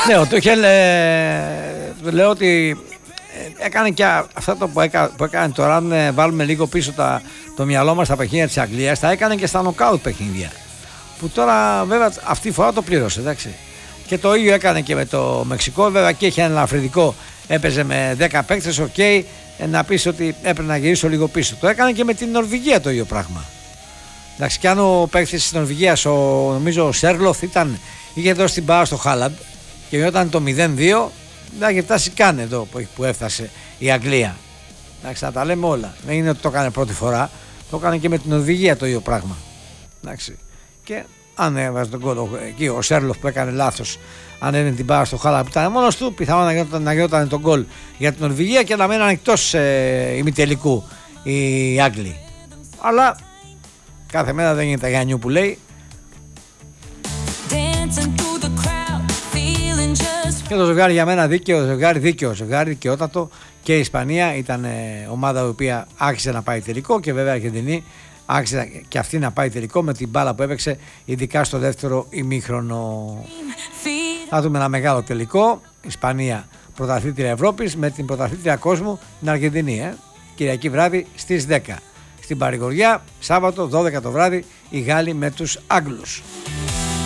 Ναι, ο Τούχελ λέω ότι έκανε και αυτά που έκανε τώρα. Αν βάλουμε λίγο πίσω το μυαλό μας στα παιχνίδια της Αγγλίας, τα έκανε και στα νοκάουτ παιχνίδια. Που τώρα βέβαια αυτή τη φορά το πλήρωσε, εντάξει. Και το ίδιο έκανε και με το Μεξικό. Βέβαια και είχε ένα ελαφρυντικό, έπαιζε με 10 παίκτες. Οκ, να πεις ότι έπρεπε να γυρίσω λίγο πίσω. Το έκανε και με την Νορβηγία το ίδιο πράγμα. Εντάξει, και αν ο παίκτης της Νορβηγίας, νομίζω ο Σέρλοφ, είχε δώσει την μπάλα στο Χάλαντ και όταν το 0-2, δεν είχε φτάσει καν εδώ που έφτασε η Αγγλία. Εντάξει, να τα λέμε όλα. Δεν είναι ότι το έκανε πρώτη φορά, το έκανε και με την Νορβηγία το ίδιο πράγμα. Εντάξει. Και αν έβαζε τον κόλλο εκεί ο Σέρλοφ που έκανε λάθος, αν έδινε την μπάλα στο Χάλαντ που ήταν μόνος του, πιθανόν να γινόταν τον γκολ για την Νορβηγία και να μέναν εκτός ημιτελικού οι Άγγλοι. Αλλά κάθε μέρα δεν είναι τα Γιάννιου που λέει. Και το ζευγάρι για μένα δίκαιο, ζευγάρι δικαιότατο, και η Ισπανία ήταν ομάδα η οποία άρχισε να πάει τελικό και βέβαια η Αργεντινή άρχισε και αυτή να πάει τελικό με την μπάλα που έπαιξε, ειδικά στο δεύτερο ημίχρονο. Θα δούμε ένα μεγάλο τελικό, Ισπανία πρωταθλήτρια Ευρώπης με την πρωταθλήτρια κόσμου την Αργεντινή, Κυριακή βράδυ στις 10 στην Παρηγοριά, Σάββατο 12 το βράδυ οι Γάλλοι με τους Άγγλους.